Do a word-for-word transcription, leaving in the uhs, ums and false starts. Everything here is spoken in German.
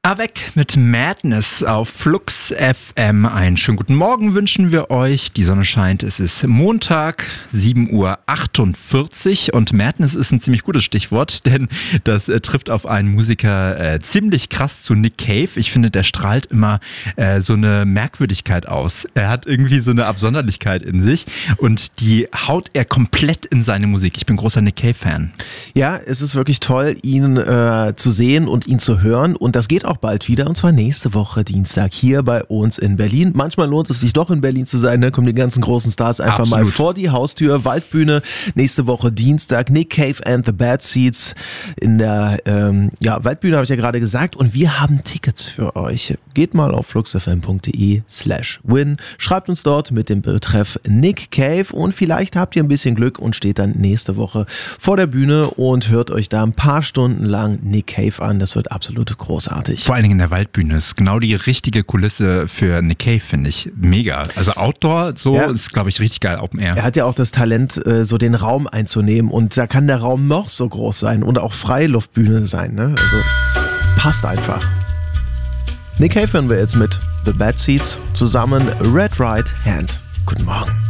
Avec mit Madness auf Flux F M. Einen schönen guten Morgen wünschen wir euch. Die Sonne scheint, es ist Montag, sieben Uhr achtundvierzig und Madness ist ein ziemlich gutes Stichwort, denn das äh, trifft auf einen Musiker äh, ziemlich krass zu Nick Cave. Ich finde, der strahlt immer äh, so eine Merkwürdigkeit aus. Er hat irgendwie so eine Absonderlichkeit in sich und die haut er komplett in seine Musik. Ich bin großer Nick Cave-Fan. Ja, es ist wirklich toll, ihn äh, zu sehen und ihn zu hören und das geht auch bald wieder und zwar nächste Woche Dienstag hier bei uns in Berlin. Manchmal lohnt es sich doch in Berlin zu sein, da kommen die ganzen großen Stars einfach Absolut. mal vor die Haustür. Waldbühne nächste Woche Dienstag, Nick Cave and the Bad Seeds in der ähm, ja, Waldbühne habe ich ja gerade gesagt und wir haben Tickets für euch. Geht mal auf fluxfm.de slash win, schreibt uns dort mit dem Betreff Nick Cave und vielleicht habt ihr ein bisschen Glück und steht dann nächste Woche vor der Bühne und hört euch da ein paar Stunden lang Nick Cave an. Das wird absolut großartig. Vor allen Dingen in der Waldbühne ist genau die richtige Kulisse für Nick Cave, finde ich. Mega. Also Outdoor, so Ja. ist, glaube ich, richtig geil, Open Air. Er hat ja auch das Talent, so den Raum einzunehmen und da kann der Raum noch so groß sein und auch Freiluftbühne sein. Ne? Also passt einfach. Nick Cave hören wir jetzt mit The Bad Seeds zusammen Red Right Hand. Guten Morgen.